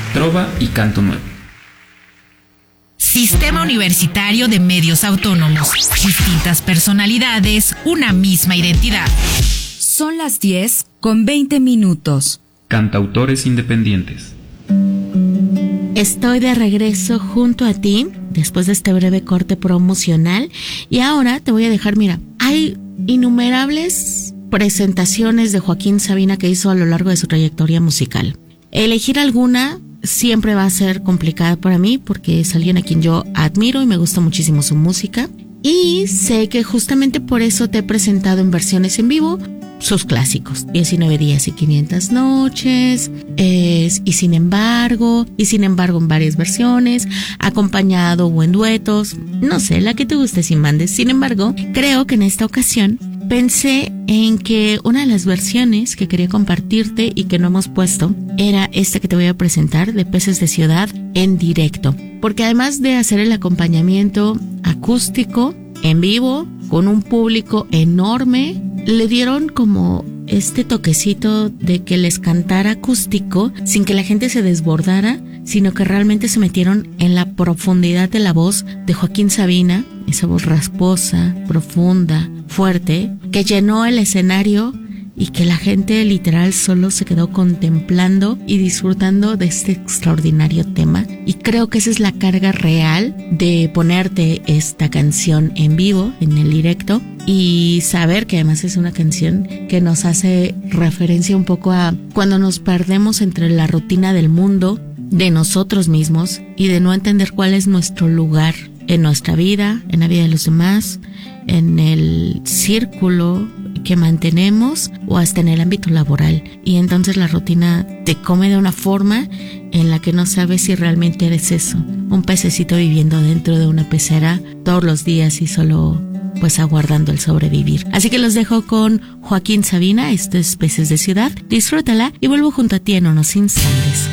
trova y canto nuevo. Sistema Universitario de Medios Autónomos. Distintas personalidades, una misma identidad. Son las 10:20. Cantautores independientes. Estoy de regreso junto a ti después de este breve corte promocional y ahora te voy a dejar, mira, hay innumerables presentaciones de Joaquín Sabina que hizo a lo largo de su trayectoria musical. Elegir alguna siempre va a ser complicada para mí porque es alguien a quien yo admiro y me gusta muchísimo su música. Y sé que justamente por eso te he presentado en versiones en vivo sus clásicos. 19 días y 500 noches, y sin embargo en varias versiones, acompañado o en duetos, no sé, la que te guste sin mandes. Sin embargo, creo que en esta ocasión pensé en que una de las versiones que quería compartirte y que no hemos puesto era esta que te voy a presentar de Peces de Ciudad en directo. Porque además de hacer el acompañamiento acústico en vivo con un público enorme, le dieron como este toquecito de que les cantara acústico sin que la gente se desbordara, sino que realmente se metieron en la profundidad de la voz de Joaquín Sabina, esa voz rasposa, profunda, fuerte, que llenó el escenario y que la gente literal solo se quedó contemplando y disfrutando de este extraordinario tema. Y creo que esa es la carga real de ponerte esta canción en vivo, en el directo, y saber que además es una canción que nos hace referencia un poco a cuando nos perdemos entre la rutina del mundo, de nosotros mismos y de no entender cuál es nuestro lugar en nuestra vida, en la vida de los demás, en el círculo que mantenemos o hasta en el ámbito laboral. Y entonces la rutina te come de una forma en la que no sabes si realmente eres eso, un pececito viviendo dentro de una pecera todos los días y solo pues aguardando el sobrevivir. Así que los dejo con Joaquín Sabina, esto es Peces de Ciudad, disfrútala y vuelvo junto a ti en unos instantes.